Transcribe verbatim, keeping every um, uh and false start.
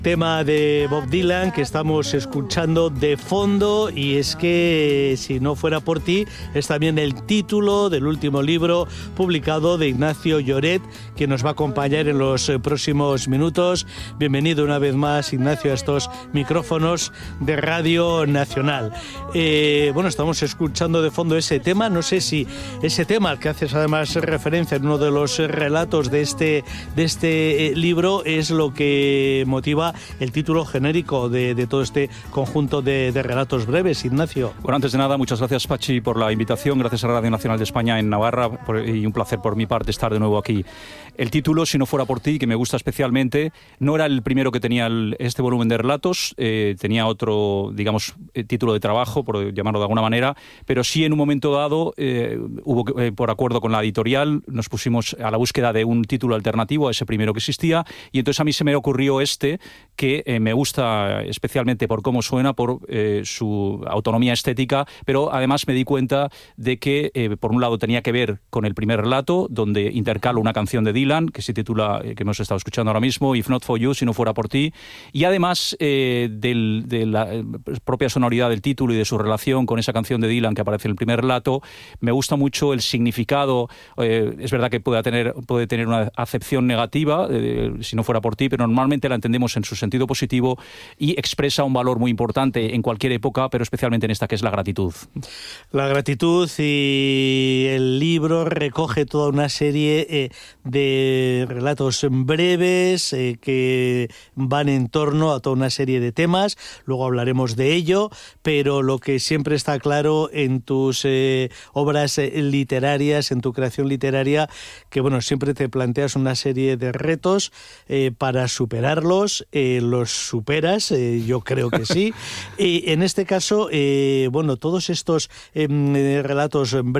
Tema de Bob Dylan que estamos escuchando de fondo, y es que Si no fuera por ti es también el título del último libro publicado de Ignacio Lloret, que nos va a acompañar en los próximos minutos. Bienvenido una vez más, Ignacio, a estos micrófonos de Radio Nacional. Eh, bueno, estamos escuchando de fondo ese tema. No sé si ese tema al que haces además referencia en uno de los relatos de este, de este libro es lo que motiva el título genérico de, de todo este conjunto de, de relatos breves, Ignacio. Bueno, antes de nada, muchas gracias, Pachi, por la invitación. Gracias a Radio Nacional de España en Navarra, por, y un placer por mi parte estar de nuevo aquí. El título, Si no fuera por ti, que me gusta especialmente, no era el primero que tenía el, este volumen de relatos, eh, tenía otro, digamos, título de trabajo, por llamarlo de alguna manera, pero sí en un momento dado, eh, hubo eh, por acuerdo con la editorial, nos pusimos a la búsqueda de un título alternativo a ese primero que existía, y entonces a mí se me ocurrió este, que eh, me gusta especialmente por cómo suena, por eh, su autonomía estética, pero además me di cuenta de que, eh, por un lado, tenía que ver con el primer relato, donde intercalo una canción de Dylan, que se titula, eh, que hemos estado escuchando ahora mismo, If Not For You, Si no fuera por ti, y además eh, del, de la propia sonoridad del título y de su relación con esa canción de Dylan que aparece en el primer relato, me gusta mucho el significado. Eh, es verdad que puede tener, puede tener una acepción negativa, eh, si no fuera por ti, pero normalmente la entendemos en su sentido positivo y expresa un valor muy importante en cualquier época, pero especialmente en esta, que es la gratitud. La gratitud, y el libro recoge toda una serie eh, de relatos breves eh, que van en torno a toda una serie de temas. Luego hablaremos de ello, pero lo que siempre está claro en tus eh, obras eh, literarias, en tu creación literaria, que bueno, siempre te planteas una serie de retos eh, para superarlos. Eh, los superas, eh, yo creo que sí. Y en este caso, eh, bueno, todos estos eh, relatos breves